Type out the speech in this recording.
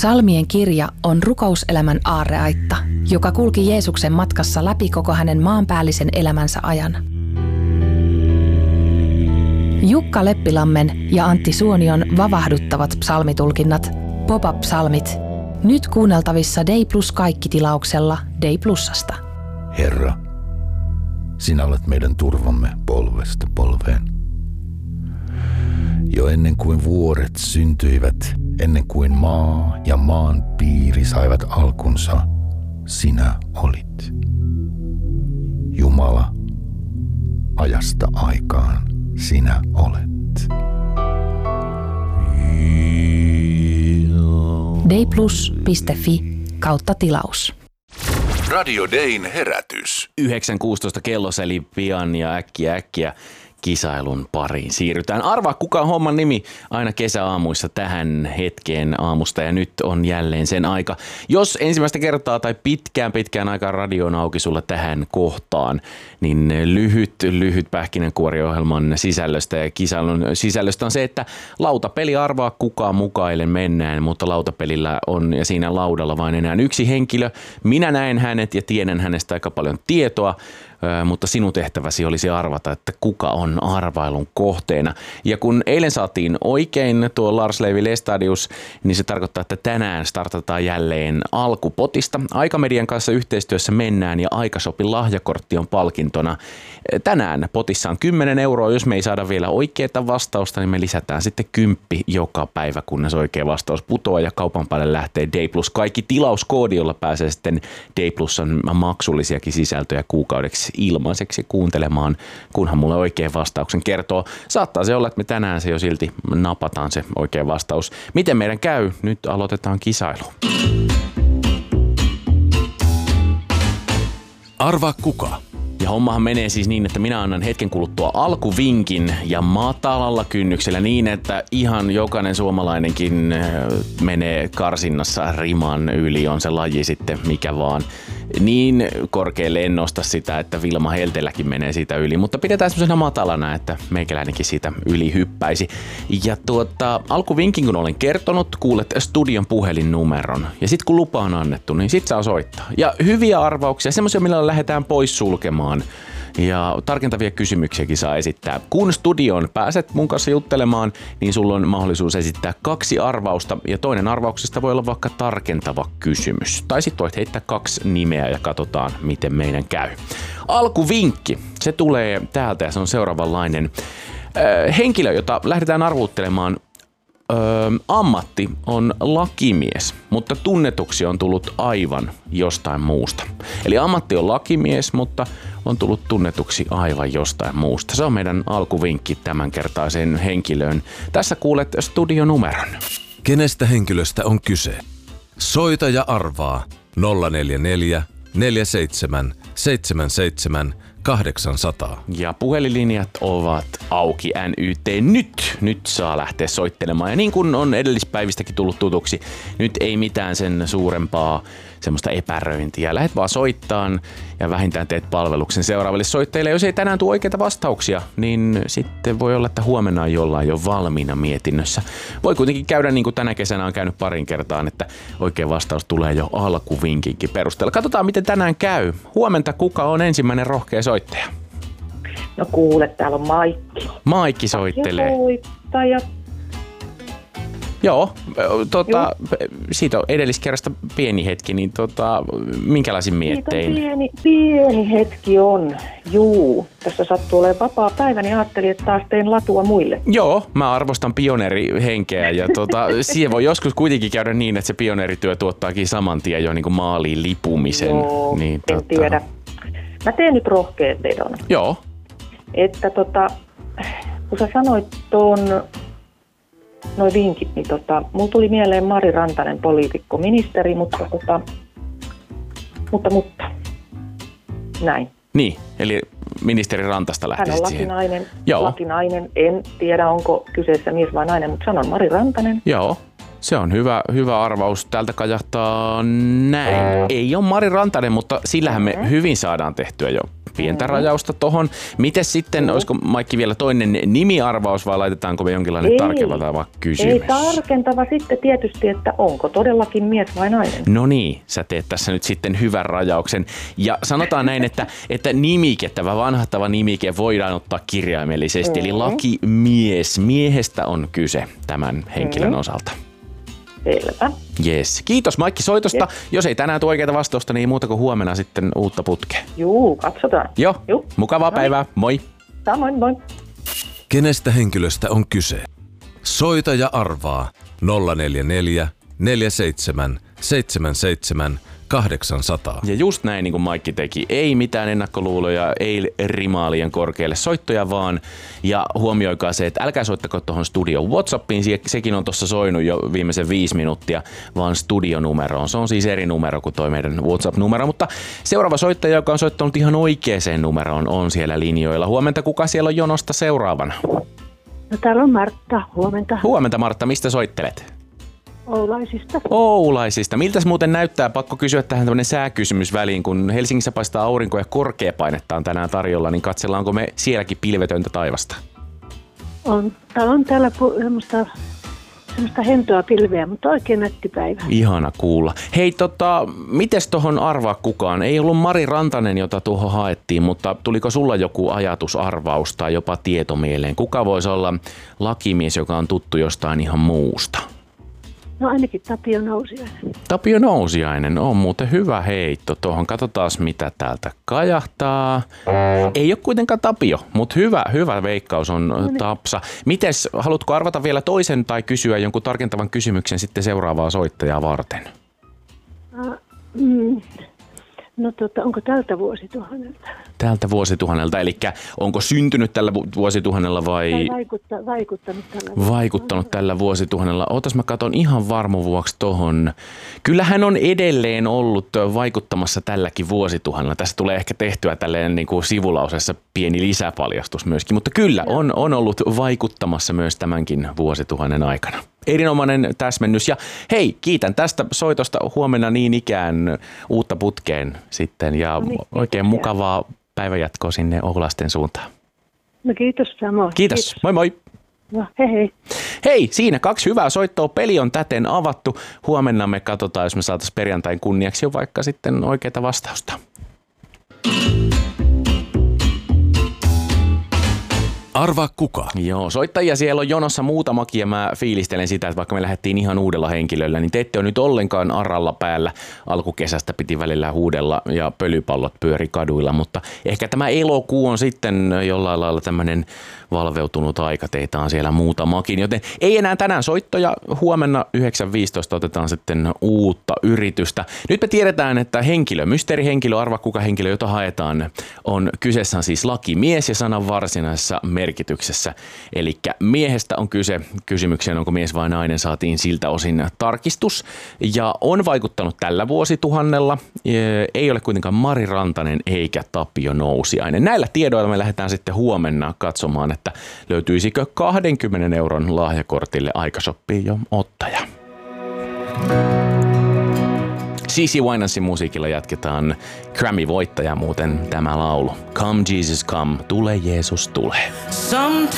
Psalmien kirja on rukouselämän aarreaitta, joka kulki Jeesuksen matkassa läpi koko hänen maanpäällisen elämänsä ajan. Jukka Leppilammen ja Antti Suonion vavahduttavat psalmitulkinnat, pop-up-psalmit, nyt kuunneltavissa Day Plus Kaikki-tilauksella Day Plusasta. Herra, sinä olet meidän turvamme polvesta polveen. Jo ennen kuin vuoret syntyivät, ennen kuin maa ja maan piiri saivat alkunsa, sinä olit. Jumala, ajasta aikaan sinä olet. dayplus.fi/tilaus. Radio Dayn herätys. 9.16 kellossa eli pian ja äkkiä kisailun pariin siirrytään. Arvaa kuka on homman nimi aina kesäaamuissa tähän hetkeen aamusta ja nyt on jälleen sen aika. Jos ensimmäistä kertaa tai pitkään aikaan radio on auki sulla tähän kohtaan, niin lyhyt pähkinänkuoriohjelman sisällöstä ja kisailun sisällöstä on se, että lautapeli arvaa kuka mukaille mennään, mutta lautapelillä on ja siinä laudalla vain enää yksi henkilö. Minä näen hänet ja tiedän hänestä aika paljon tietoa, mutta sinun tehtäväsi olisi arvata, että kuka on arvailun kohteena. Ja kun eilen saatiin oikein tuo Lars Levi Lestadius, niin se tarkoittaa, että tänään startataan jälleen alkupotista. Aikamedian kanssa yhteistyössä mennään ja Aikashopin lahjakortti on palkintona. Tänään potissa on 10 €. Jos me ei saada vielä oikeaa vastausta, niin me lisätään sitten 10 joka päivä, kunnes oikea vastaus putoaa ja kaupan päälle lähtee Day Plus kaikki tilauskoodi, jolla pääsee sitten Day Plusan maksullisiakin sisältöjä kuukaudeksi ilmaiseksi kuuntelemaan, kunhan mulle oikein vastauksen kertoo. Saattaa se olla, että me tänään se jo silti napataan se oikea vastaus. Miten meidän käy? Nyt aloitetaan kisailu. Arvaa kuka. Ja hommahan menee siis niin, että minä annan hetken kuluttua alkuvinkin ja matalalla kynnyksellä niin, että ihan jokainen suomalainenkin menee karsinnassa riman yli, on se laji sitten mikä vaan. Niin korkealle en nosta sitä, että Vilma Helteläkin menee siitä yli, mutta pidetään semmoisena matalana, että meikäläinenkin siitä yli hyppäisi. Ja alkuvinkin kun olen kertonut, kuulet studion puhelinnumeron. Ja sit kun lupa on annettu, niin sit saa soittaa. Ja hyviä arvauksia, semmoisia millä lähdetään pois sulkemaan. Ja tarkentavia kysymyksiäkin saa esittää. Kun studioon pääset mun kanssa juttelemaan, niin sulla on mahdollisuus esittää 2 arvausta. Ja toinen arvauksesta voi olla vaikka tarkentava kysymys. Tai sit voit heittää 2 nimeä ja katsotaan, miten meidän käy. Alkuvinkki, se tulee täältä ja se on seuraavanlainen. Henkilö, jota lähdetään arvuuttelemaan, ammatti on lakimies, mutta tunnetuksi on tullut aivan jostain muusta. Eli ammatti on lakimies, mutta on tullut tunnetuksi aivan jostain muusta. Se on meidän alkuvinkki tämänkertaiseen henkilöön. Tässä kuulet studionumeron. Kenestä henkilöstä on kyse? Soita ja arvaa 044 47 77 800. Ja puhelinlinjat ovat auki NYT nyt. Nyt saa lähteä soittelemaan. Ja niin kuin on edellispäivistäkin tullut tutuksi, nyt ei mitään sen suurempaa semmoista epäröintiä. Lähet vaan soittaan ja vähintään teet palveluksen seuraaville soittajille. Jos ei tänään tule oikeita vastauksia, niin sitten voi olla, että huomenna on jollain jo valmiina mietinnössä. Voi kuitenkin käydä niin kuin tänä kesänä on käynyt parin kertaan, että oikea vastaus tulee jo alkuvinkinkin perusteella. Katsotaan, miten tänään käy. Huomenta, kuka on ensimmäinen rohkea soittaja? No kuule, täällä on Maikki. Maikki soittelee. Soittaja. Joo, siitä on edelliskerrasta pieni hetki, niin minkälaisin miettein? Pieni hetki on, juu. Tässä sattuu olemaan vapaa päivä, niin ajattelin, että taas teen latua muille. Joo, mä arvostan pioneerihenkeä ja siihen voi joskus kuitenkin käydä niin, että se pioneerityö tuottaakin saman tien jo niin kuin maaliin lipumisen. Joo, niin, en tiedä. Mä teen nyt rohkean vedon. Joo. Että kun sä sanoit noi vinkit, niin mulla tuli mieleen Mari Rantanen, poliitikko, ministeri, mutta näin. Niin, eli ministeri Rantasta lähtee siihen. Hän on lakinainen, en tiedä onko kyseessä mies vai nainen, mutta sanon Mari Rantanen. Joo, se on hyvä arvaus. Täältä kajahtaa näin. Ei ole Mari Rantanen, mutta sillähän me hyvin saadaan tehtyä jo pientä rajausta tohon. Miten sitten, olisiko Maikki vielä toinen nimiarvaus vai laitetaanko me jonkinlainen tarkentava kysymys? Ei tarkentava sitten tietysti, että onko todellakin mies vai nainen. No niin, sä teet tässä nyt sitten hyvän rajauksen. Ja sanotaan näin, että nimike, tämä vanhahtava nimike voidaan ottaa kirjaimellisesti. Eli lakimies, miehestä on kyse tämän henkilön osalta. Selvä. Yes. Kiitos Maikki soitosta. Yes. Jos ei tänään tule oikeaa vastausta, niin muuta kuin huomenna sitten uutta putkea. Juu, katsotaan. Joo, mukavaa päivää. Moi. Samoin, moi. Kenestä henkilöstä on kyse? Soita ja arvaa 044 47 77 800. Ja just näin niin kuin Maikki teki. Ei mitään ennakkoluuloja, ei rimaa liian korkealle soittoja vaan. Ja huomioikaa se, että älkää soittako tuohon studion WhatsAppiin. Sekin on tuossa soinut jo viimeisen 5 minuuttia, vaan studionumeroon. Se on siis eri numero kuin toi meidän WhatsApp-numero. Mutta seuraava soittaja, joka on soittanut ihan oikeaan numeroon, on siellä linjoilla. Huomenta, kuka siellä on jonosta seuraavana? No täällä on Martta. Huomenta. Huomenta Martta, mistä soittelet? Oulaisista. Oulaisista. Miltäs muuten näyttää? Pakko kysyä tähän tämmöinen sääkysymys väliin. Kun Helsingissä paistaa aurinko ja korkeapainetta on tänään tarjolla, niin katsellaanko me sielläkin pilvetöntä taivasta? On täällä semmoista hentoa pilveä, mutta oikein nätti päivä. Ihana kuulla. Hei, mites tohon arvaa kukaan? Ei ollut Mari Rantanen, jota tuohon haettiin, mutta tuliko sulla joku ajatusarvaus tai jopa tieto mieleen? Kuka voisi olla lakimies, joka on tuttu jostain ihan muusta? No ainakin Tapio Nousiainen. Tapio Nousiainen on muuten hyvä heitto tuohon. Katsotaan mitä täältä kajahtaa. Ei ole kuitenkaan Tapio, mutta hyvä veikkaus on Tapsa. Mites, haluatko arvata vielä toisen tai kysyä jonkun tarkentavan kysymyksen sitten seuraavaa soittajaa varten? No onko tältä vuosituhannelta? Tältä vuosituhannelta, eli onko syntynyt tällä vuosituhannella vai... Vaikuttanut tällä Vaikuttanut tällä vuosituhannella. Ootas mä katon ihan varmuvuoksi tohon. Kyllähän on edelleen ollut vaikuttamassa tälläkin vuosituhannella. Tässä tulee ehkä tehtyä tälleen niin kuin sivulausessa pieni lisäpaljastus myöskin, mutta kyllä on ollut vaikuttamassa myös tämänkin vuosituhannen aikana. Erinomainen täsmennys. Ja hei, kiitän tästä soitosta. Huomenna niin ikään uutta putkeen sitten ja oikein mukavaa päivänjatkoa sinne Oulaisten suuntaan. No kiitos samoin. Kiitos. Moi moi. No, hei. Hei, siinä 2 hyvää soittoa. Peli on täten avattu. Huomenna me katsotaan, jos me saataisiin perjantain kunniaksi jo vaikka sitten oikeaa vastausta. Arvaa kuka? Joo, soittajia siellä on jonossa muutamakin ja mä fiilistelen sitä, että vaikka me lähdettiin ihan uudella henkilöllä, niin te ette ole nyt ollenkaan aralla päällä. Alkukesästä piti välillä huudella ja pölypallot pyöri kaduilla, mutta ehkä tämä elokuu on sitten jollain lailla tämmöinen valveutunut aika. Teitä on siellä muutamakin, joten ei enää tänään soittoja. Huomenna 9.15 otetaan sitten uutta yritystä. Nyt me tiedetään, että mysteerihenkilö, arvaa kuka henkilö, jota haetaan, on kyseessä siis lakimies ja sanan varsinaisessa merkityksessä. Eli miehestä on kyse. Kysymykseen, onko mies vai nainen, saatiin siltä osin tarkistus. Ja on vaikuttanut tällä vuosituhannella. Ei ole kuitenkaan Mari Rantanen eikä Tapio Nousiainen. Näillä tiedoilla me lähdetään sitten huomenna katsomaan, että löytyisikö 20 euron lahjakortille. Aika sopii jo ottaja. CeCe Winansin musiikilla jatketaan. Grammy-voittaja muuten tämä laulu. Come Jesus come, tule Jeesus tule.